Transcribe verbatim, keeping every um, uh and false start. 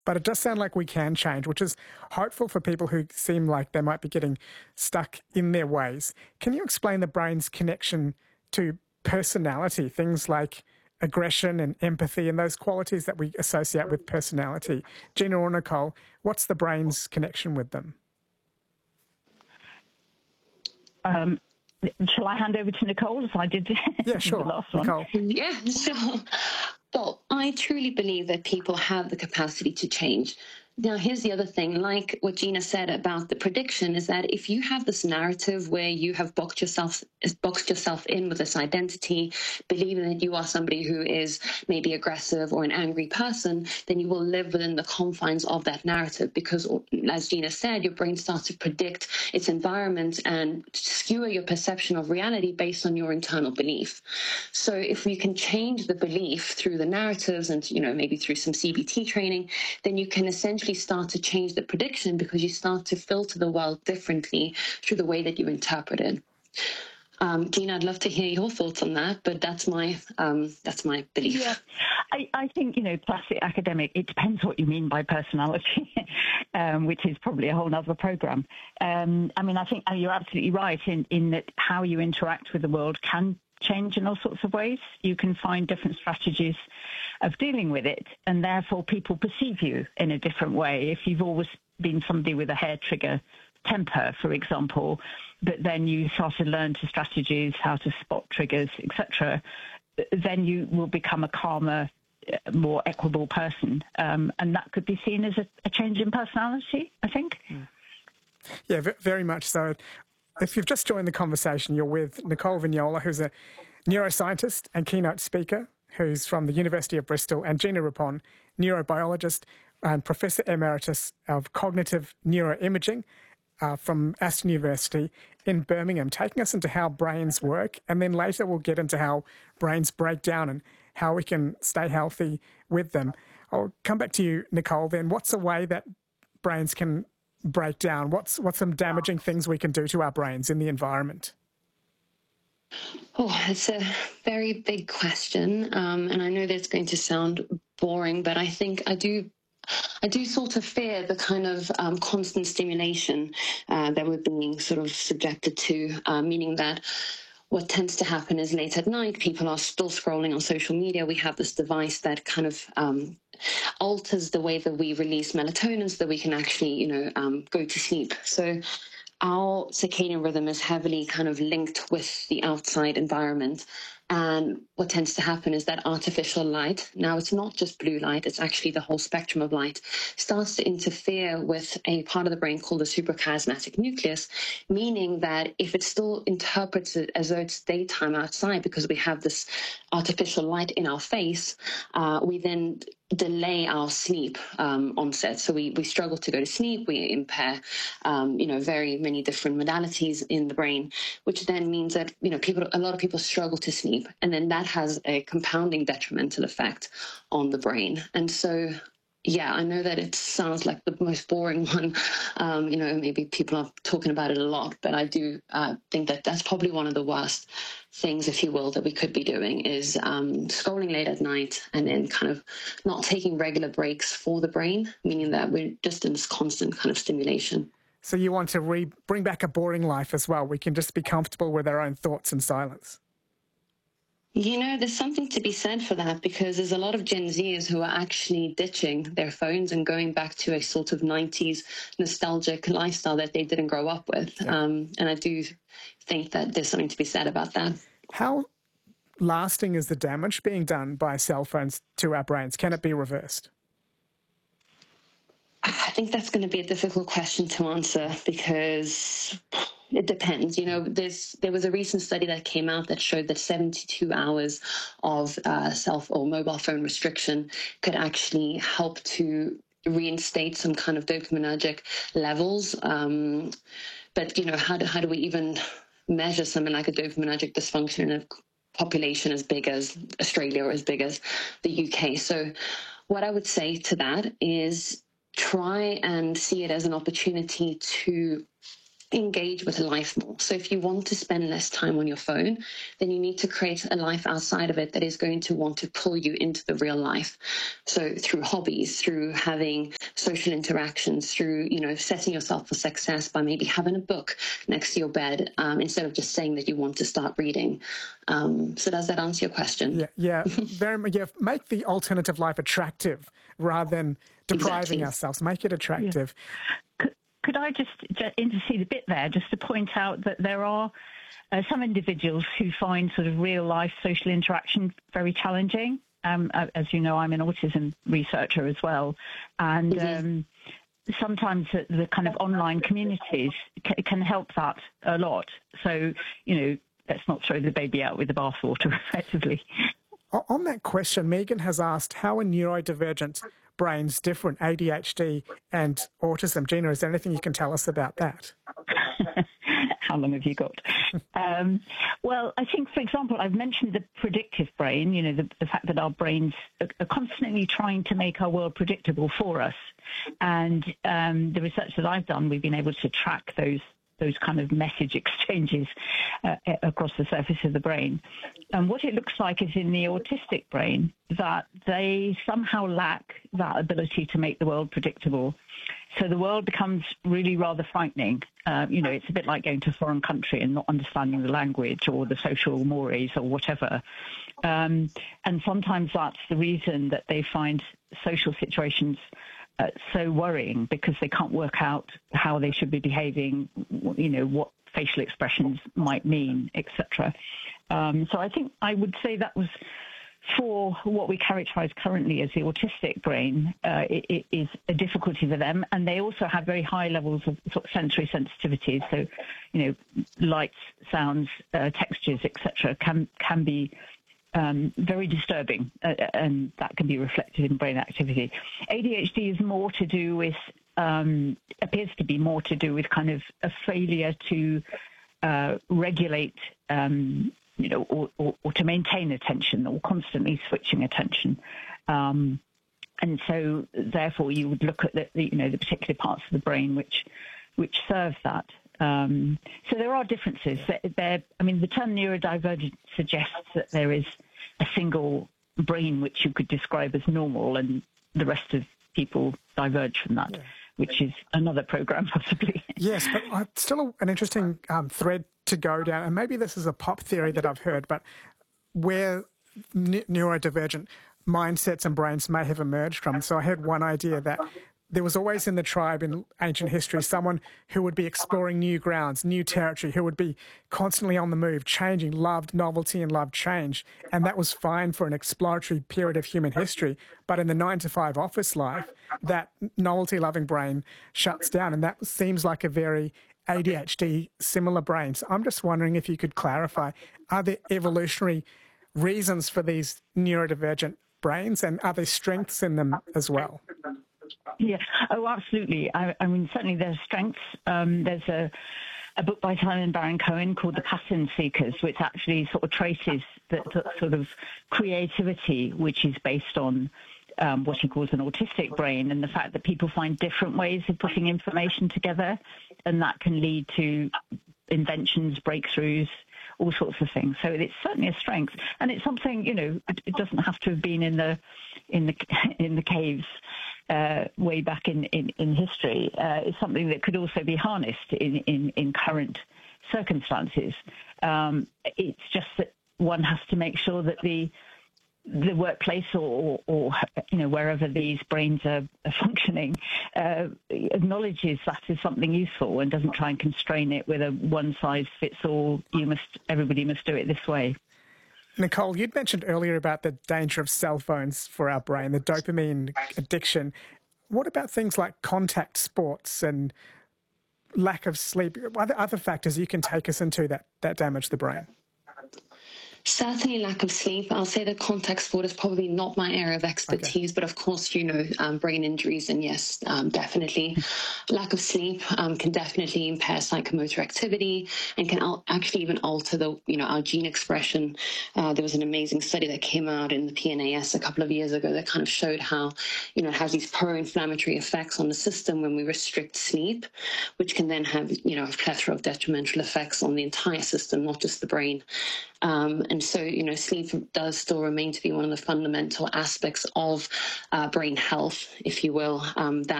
But it does sound like we can change, which is hopeful for people who seem like they might be getting stuck in their ways. Can you explain the brain's connection to personality, things like aggression and empathy and those qualities that we associate with personality? Gina or Nicole, what's the brain's connection with them? Um, shall I hand over to Nicole as I did yeah, sure. the last Nicole. one? Yeah, sure. Well, I truly believe that people have the capacity to change. Now, here's the other thing, like what Gina said about the prediction, is that if you have this narrative where you have boxed yourself, boxed yourself in with this identity, believing that you are somebody who is maybe aggressive or an angry person, then you will live within the confines of that narrative because, as Gina said, your brain starts to predict its environment and skewer your perception of reality based on your internal belief. So if we can change the belief through the narratives and, you know, maybe through some C B T training, then you can essentially start to change the prediction because you start to filter the world differently through the way that you interpret it. Um, Gina, I'd love to hear your thoughts on that, but that's my um, that's my belief. Yeah, I, I think, you know, classic academic, it depends what you mean by personality, um, which is probably a whole other program. Um, I mean, I think you're absolutely right in, in that how you interact with the world can change in all sorts of ways. You can find different strategies of dealing with it, and therefore people perceive you in a different way. If you've always been somebody with a hair trigger temper, for example, but then you start to learn to strategies, how to spot triggers, et cetera, then you will become a calmer, more equable person. Um, and that could be seen as a, a change in personality, I think. Yeah, very much so. If you've just joined the conversation, you're with Nicole Vignola, who's a neuroscientist and keynote speaker, who's from the University of Bristol, and Gina Rippon, neurobiologist and Professor Emeritus of Cognitive Neuroimaging uh, from Aston University in Birmingham, taking us into how brains work, and then later we'll get into how brains break down and how we can stay healthy with them. I'll come back to you, Nicole, then. What's a way that brains can break down? What's, what's some damaging things we can do to our brains in the environment? Oh, it's a very big question, um, and I know that's going to sound boring, but I think I do I do sort of fear the kind of um, constant stimulation uh, that we're being sort of subjected to, uh, meaning that what tends to happen is late at night, people are still scrolling on social media. We have this device that kind of um, alters the way that we release melatonin so that we can actually, you know, um, go to sleep. So our circadian rhythm is heavily kind of linked with the outside environment. And what tends to happen is that artificial light, now it's not just blue light, it's actually the whole spectrum of light, starts to interfere with a part of the brain called the suprachiasmatic nucleus, meaning that if it still interprets it as though it's daytime outside because we have this artificial light in our face, uh, we then delay our sleep um, onset. So we, we struggle to go to sleep, we impair, um, you know, very many different modalities in the brain, which then means that, you know, people, a lot of people struggle to sleep. And then that has a compounding detrimental effect on the brain. And so, yeah, I know that it sounds like the most boring one. Um, you know, maybe people are talking about it a lot, but I do uh, think that that's probably one of the worst things, if you will, that we could be doing is um, scrolling late at night and then kind of not taking regular breaks for the brain, meaning that we're just in this constant kind of stimulation. So you want to re- bring back a boring life as well. We can just be comfortable with our own thoughts and silence. You know, there's something to be said for that because there's a lot of Gen Zers who are actually ditching their phones and going back to a sort of nineties nostalgic lifestyle that they didn't grow up with. Yeah. Um, and I do think that there's something to be said about that. How lasting is the damage being done by cell phones to our brains? Can it be reversed? I think that's going to be a difficult question to answer because it depends. You know, there's there was a recent study that came out that showed that seventy-two hours of uh, cell or mobile phone restriction could actually help to reinstate some kind of dopaminergic levels. Um, but, you know, how do, how do we even measure something like a dopaminergic dysfunction in a population as big as Australia or as big as the U K? So what I would say to that is try and see it as an opportunity to engage with life more. So if you want to spend less time on your phone, then you need to create a life outside of it that is going to want to pull you into the real life. So through hobbies, through having social interactions, through, you know, setting yourself for success by maybe having a book next to your bed, um, instead of just saying that you want to start reading. Um, so does that answer your question? Yeah, yeah, very much. Yeah, make the alternative life attractive rather than depriving Exactly. ourselves. Make it attractive. Yeah. Could I just intercede a bit there, just to point out that there are uh, some individuals who find sort of real life social interaction very challenging. Um, as you know, I'm an autism researcher as well, and Mm-hmm. um, sometimes the, the kind of online communities c- can help that a lot. So, you know, let's not throw the baby out with the bathwater, effectively. On that question, Megan has asked, how are neurodivergent brains different, A D H D and autism? Gina, is there anything you can tell us about that? How long have you got? um, well, I think, for example, I've mentioned the predictive brain, you know, the, the fact that our brains are, are constantly trying to make our world predictable for us. And um, the research that I've done, we've been able to track those those kind of message exchanges uh, across the surface of the brain. And what it looks like is in the autistic brain that they somehow lack that ability to make the world predictable. So the world becomes really rather frightening. Uh, you know, it's a bit like going to a foreign country and not understanding the language or the social mores or whatever. Um, and sometimes that's the reason that they find social situations Uh, so worrying, because they can't work out how they should be behaving, you know, what facial expressions might mean, et cetera. Um, so I think I would say that was for what we characterize currently as the autistic brain, uh, it, it is a difficulty for them. And they also have very high levels of sort of sensory sensitivity. So, you know, lights, sounds, uh, textures, et cetera, can, can be Um, very disturbing, uh, and that can be reflected in brain activity. A D H D is more to do with, um, appears to be more to do with kind of a failure to uh, regulate, um, you know, or, or, or to maintain attention, or constantly switching attention. Um, and so, therefore, you would look at the, the, you know, the particular parts of the brain which, which serve that. Um, so there are differences. There, I mean, the term neurodivergent suggests that there is a single brain which you could describe as normal, and the rest of people diverge from that, yeah. which is another program possibly. Yes, but uh, still an interesting um, thread to go down, and maybe this is a pop theory that I've heard, but where ne- neurodivergent mindsets and brains may have emerged from. So I heard one idea that there was always in the tribe in ancient history someone who would be exploring new grounds, new territory, who would be constantly on the move, changing, loved novelty and loved change. And that was fine for an exploratory period of human history. But in the nine to five office life, that novelty-loving brain shuts down. And that seems like a very A D H D similar brain. So I'm just wondering if you could clarify, are there evolutionary reasons for these neurodivergent brains, and are there strengths in them as well? Yeah. Oh, absolutely. I, I mean, certainly there's strengths. Um, there's a, a book by Simon Baron-Cohen called The Pattern Seekers, which actually sort of traces that, that sort of creativity, which is based on um, what he calls an autistic brain, and the fact that people find different ways of putting information together, and that can lead to inventions, breakthroughs, all sorts of things. So it's certainly a strength, and it's something, you know, it, it doesn't have to have been in the in the in the caves uh, way back in in, in history. Uh, it's something that could also be harnessed in in, in current circumstances. Um, it's just that one has to make sure that the the workplace or, or, you know, wherever these brains are, are functioning, uh, acknowledges that as something useful and doesn't try and constrain it with a one-size-fits-all, you must, everybody must do it this way. Nicole, you'd mentioned earlier about the danger of cell phones for our brain, the dopamine addiction. What about things like contact sports and lack of sleep? Other, other factors you can take us into that, that damage the brain? Certainly lack of sleep. I'll say that contact sport is probably not my area of expertise, okay. But of course, you know, um, brain injuries, and yes, um, definitely. Lack of sleep um, can definitely impair psychomotor activity and can al- actually even alter the, you know, our gene expression. Uh, there was an amazing study that came out in the P N A S a couple of years ago that kind of showed how, you know, it has these pro-inflammatory effects on the system when we restrict sleep, which can then have, you know, a plethora of detrimental effects on the entire system, not just the brain. Um, and so, you know, sleep does still remain to be one of the fundamental aspects of uh, brain health, if you will, um, that